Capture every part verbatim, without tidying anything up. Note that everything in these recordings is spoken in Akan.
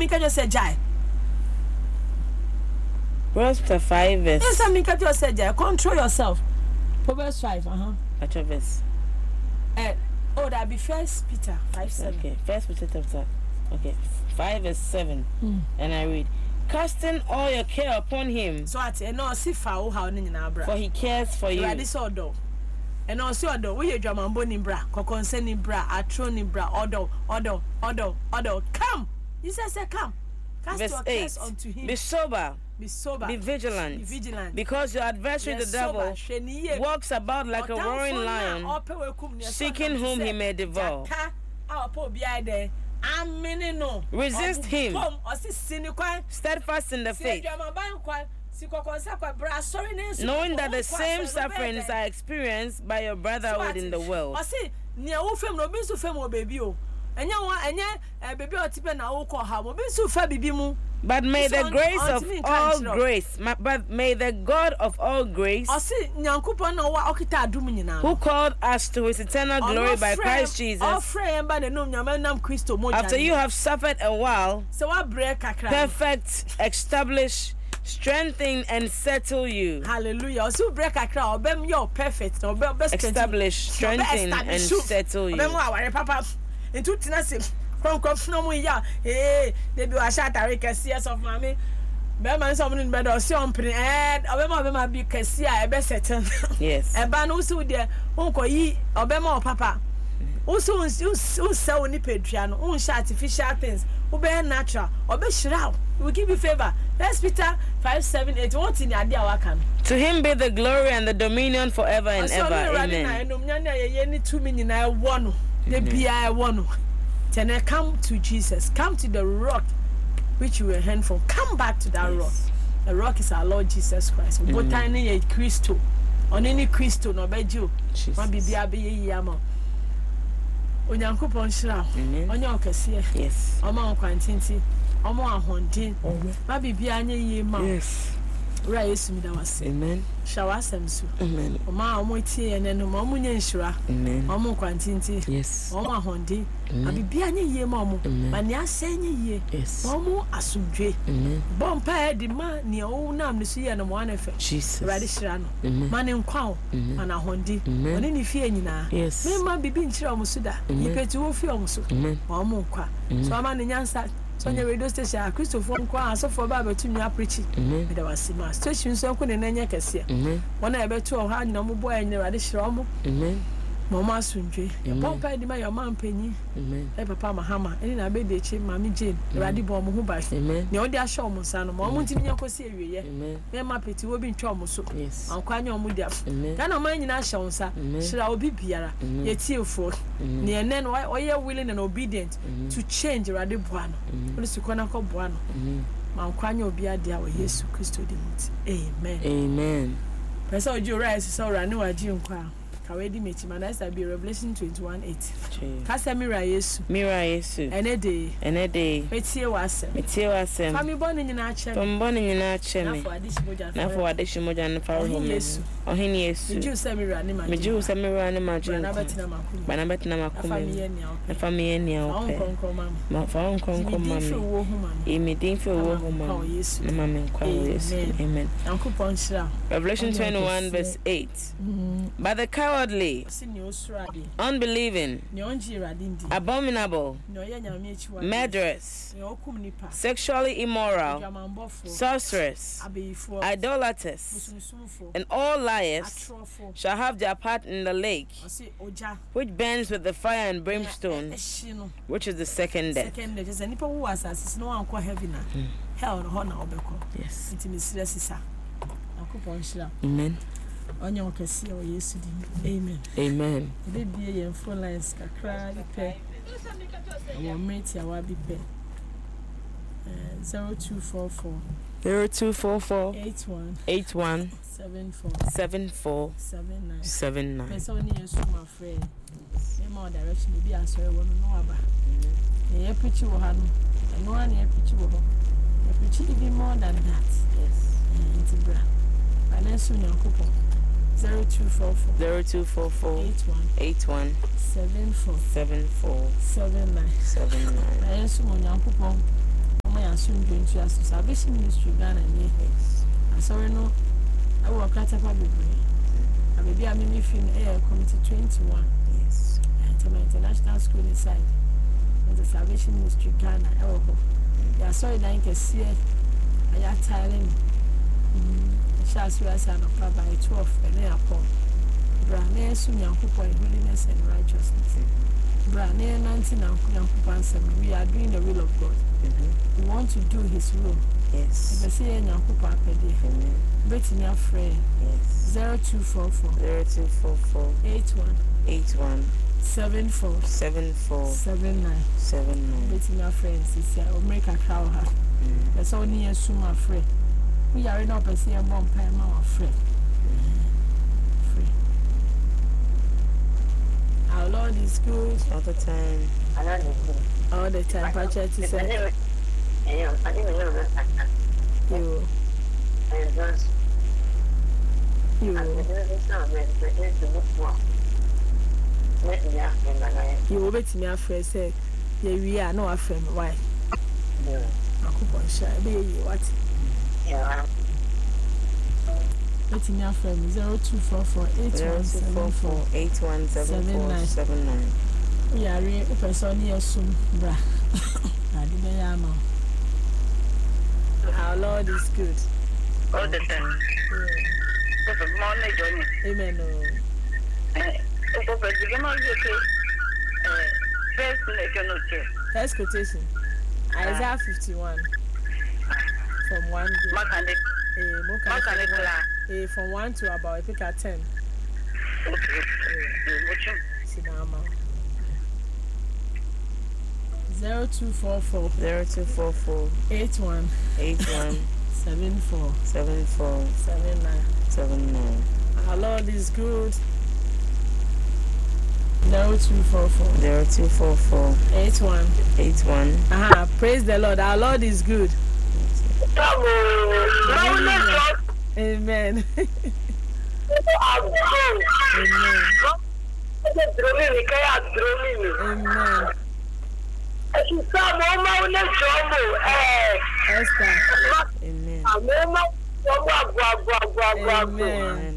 me can just say jai. Proverbs chapter five verse. Yes, I mean can just say jai. Control yourself. Proverbs five, uh-huh. Which verse? Uh, oh, that be First Peter five seven. Okay, First Peter chapter. Okay, five verse seven. Mm. And I read, casting all your care upon him. So I say no, see how how ni na bra. For he cares for you. Ready so do. And also odo, we your mambo ni bra, kokonse ni bra, atro ni bra, odo, odo, odo, odo. Come. He says say come. Cast verse your cares unto him. Be sober. Be sober. Be vigilant. Be vigilant. Because your adversary the devil walks about like a roaring lion, seeking whom he may devour. Resist him. Steadfast in the faith, knowing that the same sufferings are experienced by your brotherhood in the world. But may the grace of all grace, but may the God of all grace, who called us to his eternal glory by Christ Jesus, after you have suffered a while, perfect, establish, strengthen, and settle you. Hallelujah. Also break a crowd, obem your perfect, establish, strengthen, and settle you. Into Tennessee. From Cofno, ya, eh, they be a shot a recessias of mammy. Beman someone in bed or some pretty and Obama be cassia, a best settle. Yes. A ban also there, Uncle ye, Obama or Papa. Also, you so ni Patreon, own artificial things, obey natural, obey shroud. We give you favor. Let's Peter five seven eight. What's in the idea? Welcome. To him be the glory and the dominion forever and ever. Amen. I know two million. I one. The be I one. Then come to Jesus. Come to the rock which you were hand from. Come back to that yes. rock. The rock is our Lord Jesus Christ. What tiny a Christo. On any Christo no be you. Ma bibia be ye yama. Onyankopon shira. Onya okese. Yes. Oma okwantinti. Oma ahondin. Ma bibia anye ye ma. Yes. Right, yes, me that was. Amen. Shower some so. Amen. Oma omo tie and then omo munye nshira. Amen. Omo kwantinti. Yes. Omo ahondi. Abi bia nye ye ma omo. Ma ne asenye ye. Yes. Omo asudwe. Amen. Bompa e di ma ne o nam ne so ye na mo anefe. Jesus. Ready shira no. Ma ne nkwa o. Ma na ahondi. Oni ni fie nyina. Yes. Me ma bibi nchira omo so da. Yipeti wo fie omo so. Omo nkwa. So ama ne nyansa. So on your radio station, Christopher Nkwa, so for Baba to me a preaching. But I was sima station so couldn't nanya kese. When I bet to a hard no boy and the radish romo. Mama Sunjay. Your papa di my your man penny. Eh papa Mahama. And I bed the chin, Mammy Jane, the radi bomb who by. The only show Monsano, Mamma Timoko Syria. Then my petty will be trouble so. Yes. I'll cry your mood up. Can I mind in our show, sir? Should I be Piara? Yet till for. Near then why are you willing and obedient to change Radi Buano? What is to Conaco Buano? Mount Quano be a dear with Jesus Christ. Amen. Amen. I saw you rise, so I know I do inquire. Already meet him, and that's be Revelation twenty-one eight. Cast Mira Yesu. Mira Yesu. And a day. And a day. It's here was. It's here was. Family born in our chair. From born in our chair. Now for addition, Mojan for Yesu. Oh, he Yesu. Did you say Mira Nima? Did you say Mira Nima? Banabetina Macum. A family in your own. My phone come come, mammy. Immediately for a woman. Yes, Mammy. Amen. Uncle Ponsha. Revelation twenty-one, verse eight. By the cowardly, unbelieving, abominable, murderers, sexually immoral, sorcerers, idolaters, and all liars shall have their part in the lake, which burns with the fire and brimstone, which is the second death. Yes. Amen. On your cassia or yes, amen. Amen. Baby, and four lines can cry, pay. Your mate, I will be paid. Zero two four four. Zero two four four. Eight one. Eight one. Seven four. Seven four. Seven nine. Seven nine. There's only a small friend. Same more direction, maybe I saw one no about. A picture will have no one a picture will have. A picture even more than that. Yes. It's a bra. And then soon your couple. Zero two four four. Zero two four four. Eight one. Eight one. Seven four. Seven four. Seven nine. Seven nine. And then soon your couple. soon going to us to Salvation Ministry Ghana. Yes. I saw no. I will cut up a baby. I may be a mini fin air committee twenty-one. Yes. To my international school inside. And the Salvation Ministry Ghana. Oh, I saw it like a seer. I am tiring. Shall see us by twelve and they are poor. Brane soon young people in holiness and righteousness. Brane nineteen young people, we are doing the will of God. We want to do His will. Yes. If I say young people are ready, bet me a friend. Yes. Zero two four four. Zero two four four. Eight one. Eight one. Seven four. Seven four. Seven nine. Seven nine. Bet me a friend. Sister, or make a cow. That's all near soon, my friend. We are not a say a bomb pie, our friend. Free. Our Lord is good all the time. All the time. Pacha to say. You. You will bet me a friend say, yeah, we are no friend. Why? I could share. Be what? Yeah. Let me know from zero two four four eight one seven four eight one seven four seven nine. We are a person here soon, bra. I didn't know. Our Lord is good all the time. Amen. First quotation Isaiah fifty-one. From one Mechanic. Eh, mechanic. Eh, from one to about I think at ten. Okay. Eh, Sinama. Zero two four four. Zero two four four. Eight one. Eight one. Seven four. Seven four. Seven nine. Seven nine. Our Lord is good. Zero two four four. Zero two four four. Eight one. Eight one. Aha! Praise the Lord. Our Lord is good. Amen. Amen. Amen. Esther. Amen. Amen.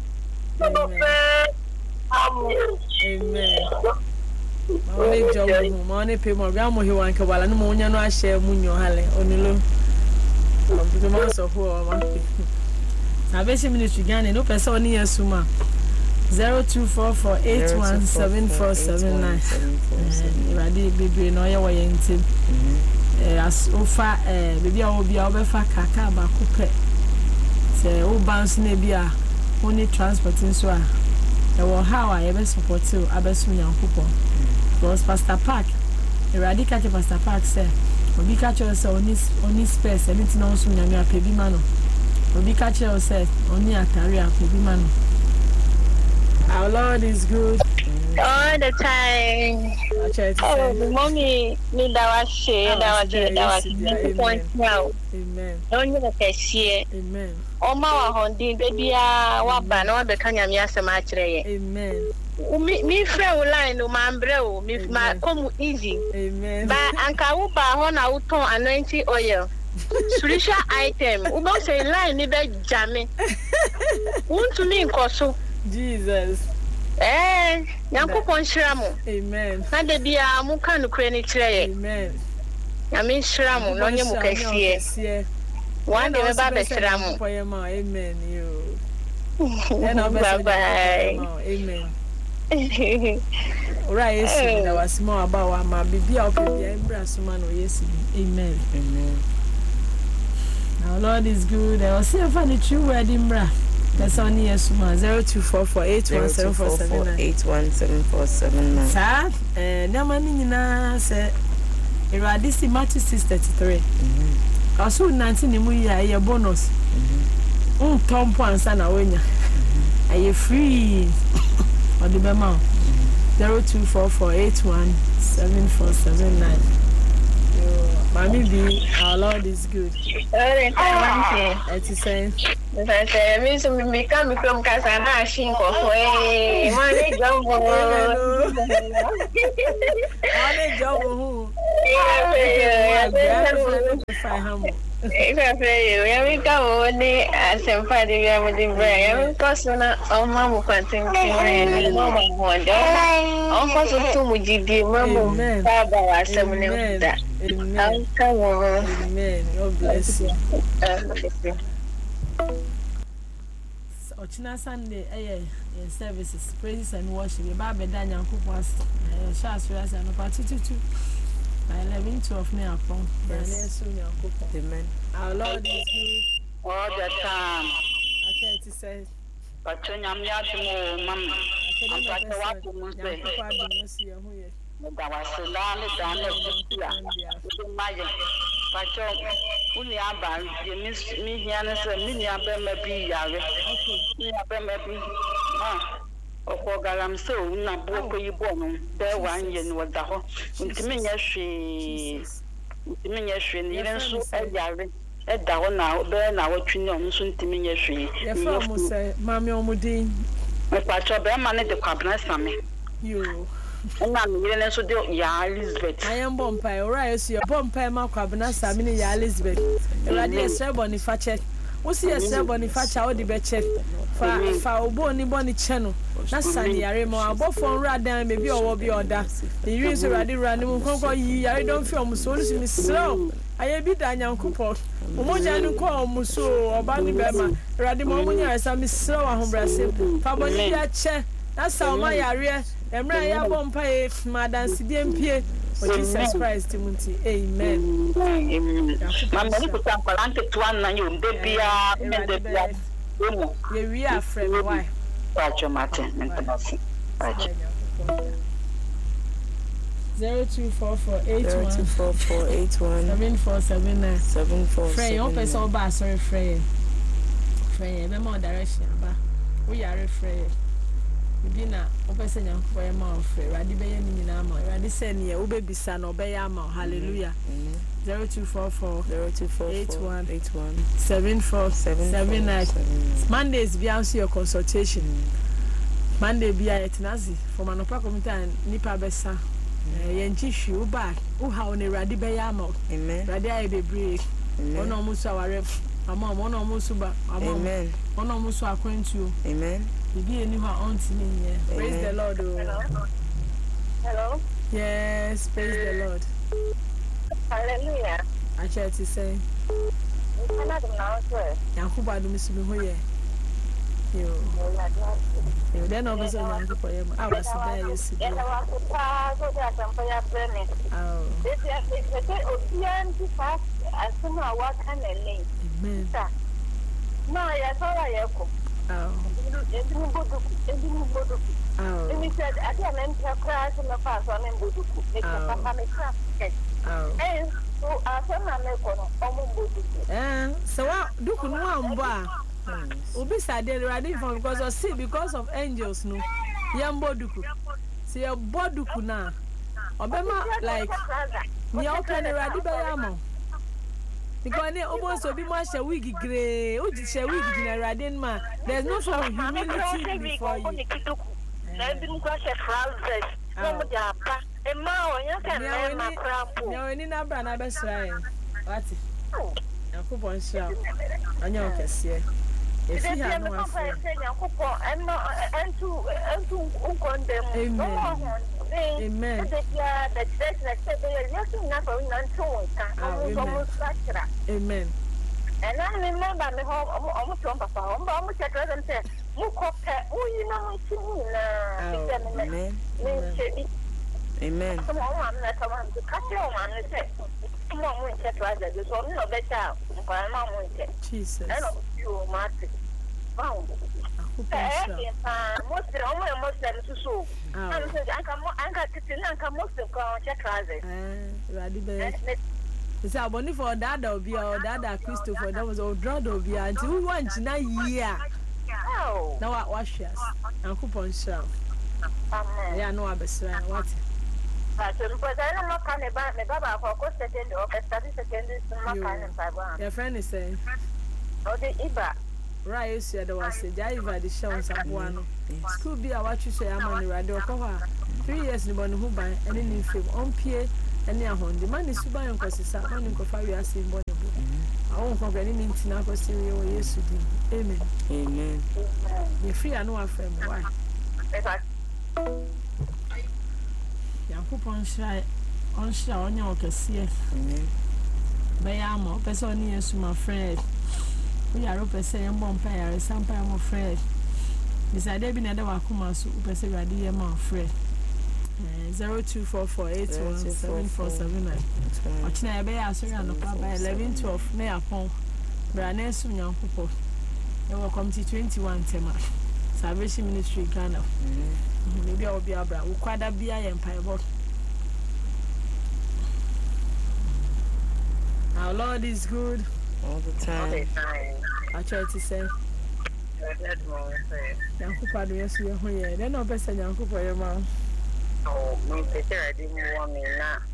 Amen. Money job, money pay more. Grandma, he want to wala no money no share munyo hale onilo. The months of who are Salvation Ministry Ghana. No person near Suma. Zero two four four eight one seven four seven nine. Ready, baby, no, you're waiting. As Ofa, baby, I will be over for Kaka Bakupe. Say, oh, bounce nebia, only transporting so. There were how I ever support you, Abesun young people. Because Pastor Park, a radical Pastor Park said, Obi catch us on this on this space, and it's not soon. I'm a baby man. Obi catch us only a career baby man. Our Lord is good all the time. Oh, mommy, me that was share, that was that was point now. Amen. Only the cashier. Amen. Oh, my hondi, baby, ah, what ban all the Kanya Miasa Matre. Amen. Me, me, friend, line, no man, bro, me, my come easy. Amen. But Uncle Uba, one out on anointing oil. Spiritual item. Uba say line, ni be jammy. Want to me in Koso. Jesus. Eh, Yanko Ponshramu. Amen. Nade bia muka no kre ni kire. Amen. Yami shramu no nye mukasie. One day ba be shramu. Amen you. Bye bye. Amen. Ora Yesu na was more about ma bibia opebia embra soma no Yesu. Amen. Amen. Our Lord is good. I will see if I the true word imbra. That's on Yesuma zero two four four eight one seven four seven nine. Eight one seven four seven nine. Sir, eh, Namani Nina said, Eradisi Matthew six thirty three. Also, nineteen in a bonus. Um, Tom Ponsa na wenya. Are you free? Or the Bema zero two four four eight one seven four seven nine. Mommy B, our Lord is good. It's saying. I mean, so we come from Casana, Shinko, money jumbo. Money jumbo. fine hamo. If I say you, you will go only as a party with the brain. You cost on a mamma canting and mamma wonder. Uncle to Mujidi, mamma, Baba, seven of that. Amen. Amen. God bless you. Ochina Sunday, eh, in services, praises and worship. The Bible Daniel Coupons, Charles Rias and Party two. By eleven twelve me upon. Yes, amen. Our Lord is good all the time. I try to say, but when I'm not more, Mamma, I'm like a water Monday. That was a long time of Maya. But only about you miss me here and a mini abemebi yare. Me abemebi. Ah, or Garam so, not broke you born. There one yen was the whole. Intimidation. Intimidation, even so, a yare. A down now, burn our trinity, soon timidation. Your father say, Mammy Omudi. My patch of them managed the cabinet. You. Ya Elizabeth. I am Bompire, or I see a Bompire Macabana, Samini Ya Elizabeth. Already a ceremony fatchet. What's the ceremony fatcha or the betchet? For Bonnie Bonnie channel. That's Sunny Aremo, above for Radan, maybe or be order. The use already random conquer ye. I don't feel so me slow. I have been down couple. Umoja call Musso or Bandy Bema. Radimonia is a miss slow at home. Fabonia chair. That's how my area. Emra ya bompa Madam Sidempie for Jesus Christ Timothy. Amen. Amen. Mama ni kutampa lante tuana yo ndebia ndebia. Ye we are friend why? Pacho mate mentabasi. Pacho. zero two four four eight one zero two four four eight one seven four seven nine seven four. Frey, on person ba sorry Frey. Frey, be more direction ba. We are Frey. Bina opese nyanko e ma ofre radi be ye ni nyina ma radi se ne e obebisa na obe ya ma hallelujah. zero two four four eight one seven four seven nine Mondays be answer your consultation. Monday be a etnazi for manopa committee nipa besa ye nchishi u back u ha oni radi be ya ma amen radi aye bebre ono musu aware ama ono musu ba amen ono musu akwentu amen. Praise the Lord. Hello. Hello. Yes, praise the Lord. Hallelujah. I try to say. You cannot now, sir. Yakuba do miss me here. You. You then obviously Yakuba for him. I was there yesterday. Oh. This is the Ocean fast as soon as what can a name. Amen. No, I saw a yako. Oh. Oh. And he said, I didn't enter class in the past on him. Oh. And so I said, I'm not Eh, so what do you know? Bar. Ubi said they ready for because of see because of angels, no. Yambo duku. See a boduku na. Obema like me open ready by yamo. Because they almost be much a wiggy grey, which is a wiggy in a radin man. There's no sort of humility before you. I didn't cross a trousers. No, a mao, you can learn my crap. No, any number and I best try. What's it? A coupon shop. I know, Cassia. If you have no one, and no, and to and to condemn. Amen. Amen. Amen. And I remember me home almost one papa, almost a present said, you know, amen. Amen. Come on, let someone to cut your one and say, come on, we check like that. There's only no better. My mom won't check. Jesus. I don't you, Martin. Found. Most only a Muslim to so. I got to see Nanka Muslim check like it's a bonny for that or be or that Christopher that was old drug or be until we want to know yeah. Oh, now what wash us and coupon shop. Yeah, no, I best what. But I don't know kind of bad, Baba for course second or study second is my kind of Taiwan. Your friend is saying, oh, the Iba. Right, you said there was a diver the show of one. School be a what you say, I'm on the radio cover. Three years in Bonahoo by any new film on P A and near home. The man is super and causes a man in Kofaria saying, won't forget any tina for serious yesterday. Amen. Amen. You're free, I know a friend. Why? Yankupon shy on shy on your cassia. Bayamo, person near to my friend. We are up a saying bonfire, some time of friend. Miss Debbie Nadawakuma, super ready among friend. Zero two four four eight one seven four seven nine. Watching a bay as around the pub by eleven twelve, may upon Branes Yankupon. You will come to twenty one Tema Salvation Ministry Ghana. Maybe I'll be a bra. We quite a beer empire. Our Lord is good all the time. I try to say, Yankupa, do you see your hair? Then no person Yankupa, your mom. Oh, my picture, I didn't want me now.